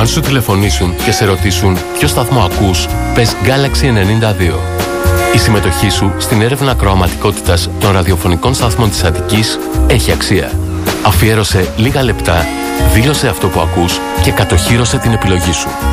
σου τηλεφωνήσουν και σε ρωτήσουν ποιο σταθμό ακούς, πες Galaxy 92. Η συμμετοχή σου στην έρευνα ακροαματικότητας των ραδιοφωνικών σταθμών της Αττικής έχει αξία. Αφιέρωσε λίγα λεπτά, δήλωσε αυτό που ακούς και κατοχύρωσε την επιλογή σου.